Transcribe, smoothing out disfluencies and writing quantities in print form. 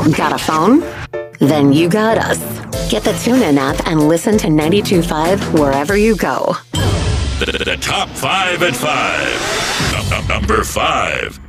Got a phone? Then you got us. Get the TuneIn app and listen to 92.5 wherever you go. The top 5 at 5. Number 5.